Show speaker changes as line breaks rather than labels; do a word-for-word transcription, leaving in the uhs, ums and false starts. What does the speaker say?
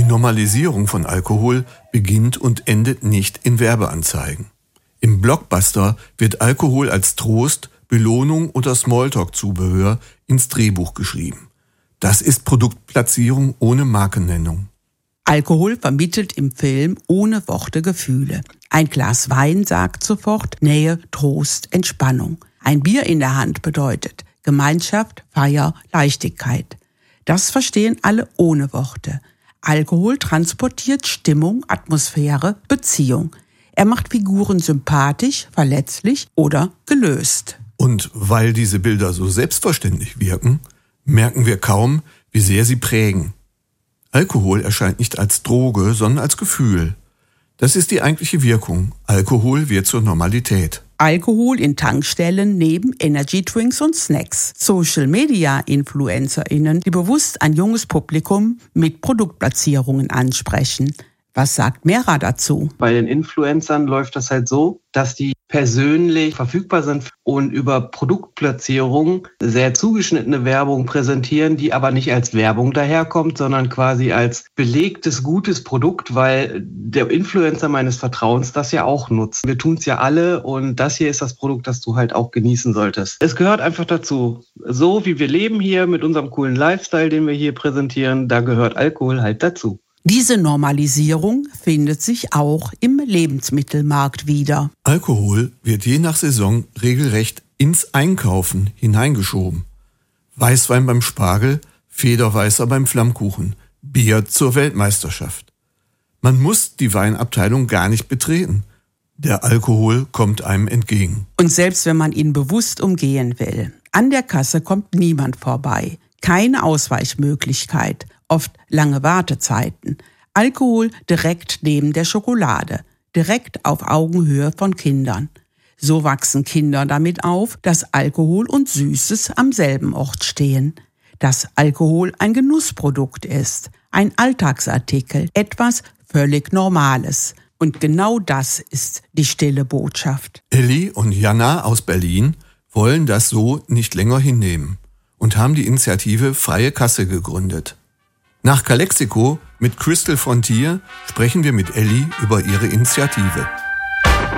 Normalisierung von Alkohol beginnt und endet nicht in Werbeanzeigen. Im Blockbuster wird Alkohol als Trost, Belohnung oder Smalltalk-Zubehör ins Drehbuch geschrieben. Das ist Produktplatzierung ohne Markennennung.
Alkohol vermittelt im Film ohne Worte Gefühle. Ein Glas Wein sagt sofort Nähe, Trost, Entspannung. Ein Bier in der Hand bedeutet Gemeinschaft, Feier, Leichtigkeit. Das verstehen alle ohne Worte. Alkohol transportiert Stimmung, Atmosphäre, Beziehung. Er macht Figuren sympathisch, verletzlich oder gelöst.
Und weil diese Bilder so selbstverständlich wirken, merken wir kaum, wie sehr sie prägen. Alkohol erscheint nicht als Droge, sondern als Gefühl. Das ist die eigentliche Wirkung. Alkohol wird zur Normalität.
Alkohol in Tankstellen neben Energydrinks und Snacks. Social-Media-InfluencerInnen, die bewusst ein junges Publikum mit Produktplatzierungen ansprechen. Was sagt Mera dazu?
Bei den Influencern läuft das halt so, dass die persönlich verfügbar sind und über Produktplatzierung sehr zugeschnittene Werbung präsentieren, die aber nicht als Werbung daherkommt, sondern quasi als belegtes, gutes Produkt, weil der Influencer meines Vertrauens das ja auch nutzt. Wir tun es ja alle und das hier ist das Produkt, das du halt auch genießen solltest. Es gehört einfach dazu. So wie wir leben hier mit unserem coolen Lifestyle, den wir hier präsentieren, da gehört Alkohol halt dazu.
Diese Normalisierung findet sich auch im Lebensmittelmarkt wieder.
Alkohol wird je nach Saison regelrecht ins Einkaufen hineingeschoben. Weißwein beim Spargel, Federweißer beim Flammkuchen, Bier zur Weltmeisterschaft. Man muss die Weinabteilung gar nicht betreten. Der Alkohol kommt einem entgegen.
Und selbst wenn man ihn bewusst umgehen will, an der Kasse kommt niemand vorbei. Keine Ausweichmöglichkeit. Oft lange Wartezeiten. Alkohol direkt neben der Schokolade, direkt auf Augenhöhe von Kindern. So wachsen Kinder damit auf, dass Alkohol und Süßes am selben Ort stehen. Dass Alkohol ein Genussprodukt ist, ein Alltagsartikel, etwas völlig Normales. Und genau das ist die stille Botschaft.
Elli und Jana aus Berlin wollen das so nicht länger hinnehmen und haben die Initiative Freie Kasse gegründet. Nach Calexico mit Crystal Frontier sprechen wir mit Elli über ihre Initiative.